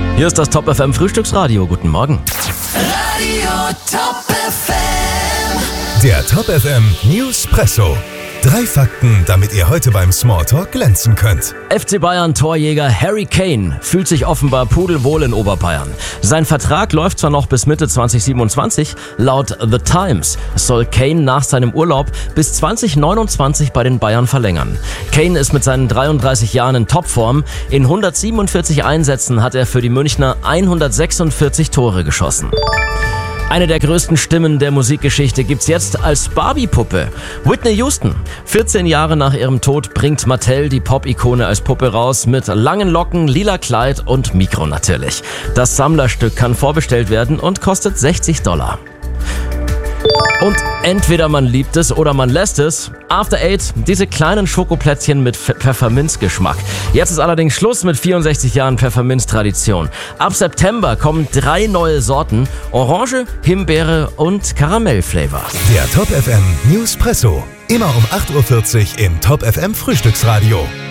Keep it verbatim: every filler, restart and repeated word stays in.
Hier ist das Top F M Frühstücksradio. Guten Morgen. Radio Top F M. Der Top F M Newspresso. Drei Fakten, damit ihr heute beim Smalltalk glänzen könnt. F C Bayern Torjäger Harry Kane fühlt sich offenbar pudelwohl in Oberbayern. Sein Vertrag läuft zwar noch bis Mitte zwanzig siebenundzwanzig, laut The Times soll Kane nach seinem Urlaub bis zwanzig neunundzwanzig bei den Bayern verlängern. Kane ist mit seinen dreiunddreißig Jahren in Topform. In hundertsiebenundvierzig Einsätzen hat er für die Münchner hundertsechsundvierzig Tore geschossen. Eine der größten Stimmen der Musikgeschichte gibt's jetzt als Barbie-Puppe. Whitney Houston. vierzehn Jahre nach ihrem Tod bringt Mattel die Pop-Ikone als Puppe raus mit langen Locken, lila Kleid und Mikro natürlich. Das Sammlerstück kann vorbestellt werden und kostet sechzig Dollar. Und entweder man liebt es oder man lässt es. After Eight, diese kleinen Schokoplätzchen mit Pfefferminzgeschmack. Jetzt ist allerdings Schluss mit vierundsechzig Jahren Pfefferminz-Tradition. Ab September kommen drei neue Sorten: Orange, Himbeere und Karamellflavor. Der Top F M Newspresso. Immer um acht Uhr vierzig im Top F M Frühstücksradio.